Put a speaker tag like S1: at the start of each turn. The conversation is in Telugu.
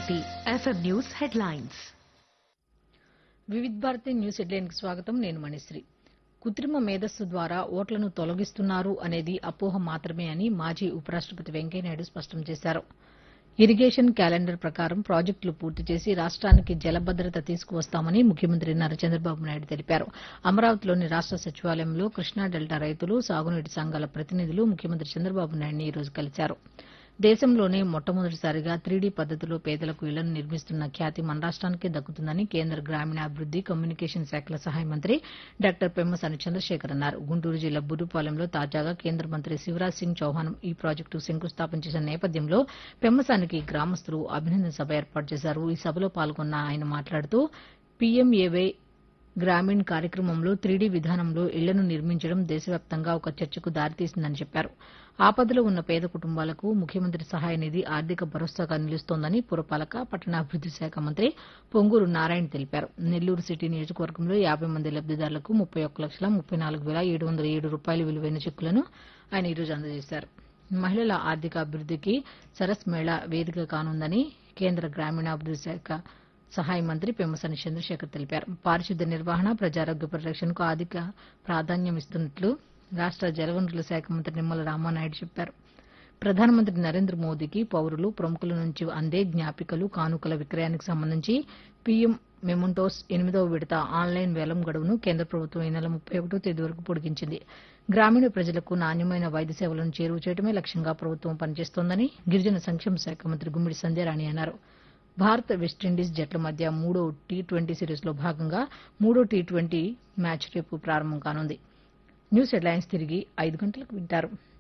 S1: Bharati FM news headlines.
S2: Vividh Bharati news హెడ్లైన్కి స్వాగతం. నేను మణిశ్రీ. కృత్రిమ మేధస్సు ద్వారా ఓట్లను తొలగిస్తున్నారు అనేది అపోహ మాత్రమే అని మాజీ ఉపరాష్టపతి వెంకయ్యనాయుడు స్పష్టం చేశారు. ఇరిగేషన్ క్యాలెండర్ ప్రకారం ప్రాజెక్టులు పూర్తి చేసి రాష్ట్రానికి జలభద్రత తీసుకువస్తామని ముఖ్యమంత్రి నారా చంద్రబాబు నాయుడు తెలిపారు. అమరావతిలోని రాష్ట్ర సచివాలయంలో కృష్ణా డెల్టా రైతులు, సాగునీటి సంఘాల ప్రతినిధులు ముఖ్యమంత్రి చంద్రబాబు నాయుడిని ఈ రోజు కలిశారు. దేశంలోనే మొట్టమొదటిసారిగా 3D పద్దతిలో పేదలకు ఇళ్లను నిర్మిస్తున్న ఖ్యాతి మన రాష్ట్రానికే దక్కుతుందని కేంద్ర గ్రామీణాభివృద్ది, కమ్యూనికేషన్ శాఖల సహాయ మంత్రి డాక్టర్ పెమ్మసాని చంద్రశేఖర్ అన్నారు. గుంటూరు జిల్లా బుర్రుపాలెంలో తాజాగా కేంద్ర మంత్రి శివరాజ్ సింగ్ చౌహాన్ ఈ ప్రాజెక్టుకు శంకుస్థాపన చేసిన నేపథ్యంలో పెమ్మసానికి గ్రామస్తులు అభినందన సభ ఏర్పాటు చేశారు. ఈ సభలో పాల్గొన్న ఆయన మాట్లాడుతూ పీఎంఏవై గ్రామీణ్ కార్యక్రమంలో 3D విధానంలో ఇళ్లను నిర్మించడం దేశవ్యాప్తంగా ఒక చర్చకు దారితీసిందని చెప్పారు. ఆపదలో ఉన్న పేద కుటుంబాలకు ముఖ్యమంత్రి సహాయ నిధి ఆర్థిక భరోసాగా నిలుస్తోందని పురపాలక, పట్టణాభివృద్ది శాఖ మంత్రి పొంగూరు నారాయణ తెలిపారు. నెల్లూరు సిటీ నియోజకవర్గంలో 50 మంది లబ్దిదారులకు 31,34,707 రూపాయల విలువైన చెక్కులను ఆయన ఈ రోజు అందజేశారు. మహిళల ఆర్థిక అభివృద్దికి సరస్ మేళా వేదిక కానుందని కేంద్ర గ్రామీణాభివృద్ది శాఖ సహాయ మంత్రి పెమ్మసాని చంద్రశేఖర్ తెలిపారు. పారిశుద్ధ్య నిర్వహణ, ప్రజారోగ్య పరిరక్షణకు అధిక ప్రాధాన్యమిస్తున్నట్లు రాష్ట జలవనరుల శాఖ మంత్రి నిమ్మల రామానాయుడు చెప్పారు. ప్రధానమంత్రి నరేంద్ర మోదీకి పౌరులు, ప్రముఖుల నుంచి అందే జ్ఞాపికలు, కానుకల విక్రయానికి సంబంధించి పీఎం మెమెంటోస్ 8వ విడత ఆన్లైన్ వేలం గడువును కేంద్ర ప్రభుత్వం ఈ నెల 31వ తేదీ వరకు పొడిగించింది. గ్రామీణ ప్రజలకు నాణ్యమైన వైద్య సేవలను చేరువ చేయడమే లక్ష్యంగా ప్రభుత్వం పనిచేస్తోందని గిరిజన సంక్షేమ శాఖ మంత్రి గుమ్మిడి సంధ్యారాణి అన్నారు. భారత్, వెస్టిండీస్ జట్ల మధ్య 3వ టీ20 సిరీస్లో భాగంగా 3వ టీ20 మ్యాచ్ రేపు ప్రారంభం కానుంది. న్యూస్ హెడ్లైన్స్ తిరిగి 5 గంటలకు వింటారు.